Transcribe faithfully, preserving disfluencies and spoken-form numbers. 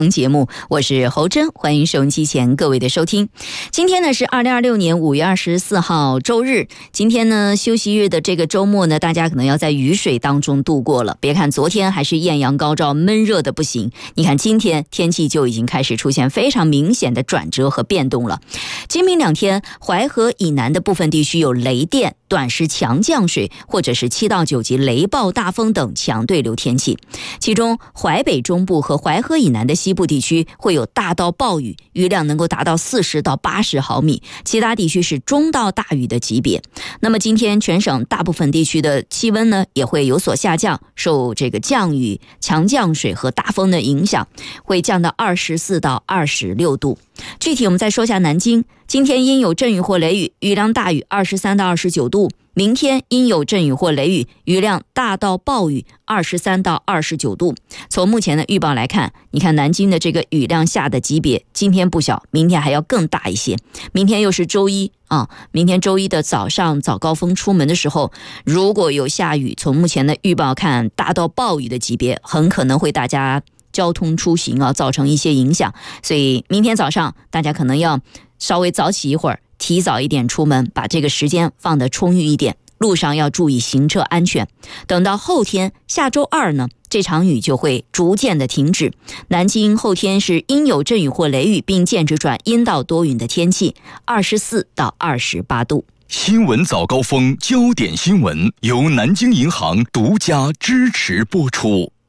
节目，我是侯珍，欢迎收音机前各位的收听。今天呢是二零二六年五月二十四号周日，今天呢休息日的这个周末呢，大家可能要在雨水当中度过了。别看昨天还是艳阳高照，闷热的不行，你看今天天气就已经开始出现非常明显的转折和变动了。今明两天，淮河以南的部分地区有雷电、短时强降水或者是七到九级雷暴大风等强对流天气，其中淮北中部和淮河以南的西部地区会有大到暴雨，雨量能够达到四十到八十毫米，其他地区是中到大雨的级别。那么今天全省大部分地区的气温呢也会有所下降，受这个降雨、强降水和大风的影响，会降到二十四到二十六度。具体我们再说下南京，今天阴有阵雨或雷雨，雨量大雨二十三到二十九度。明天阴有阵雨或雷雨，雨量大到暴雨二十三到二十九度。从目前的预报来看，你看南京的这个雨量下的级别，今天不小，明天还要更大一些。明天又是周一啊，明天周一的早上早高峰出门的时候，如果有下雨，从目前的预报看，大到暴雨的级别，很可能会大家交通出行啊造成一些影响。所以明天早上大家可能要稍微早起一会儿，提早一点出门，把这个时间放得充裕一点，路上要注意行车安全。等到后天下周二呢，这场雨就会逐渐的停止。南京后天是阴有阵雨或雷雨，并渐至转阴到多云的天气，二十四到二十八度。 新闻早高峰焦点新闻由南京银行独家支持播出。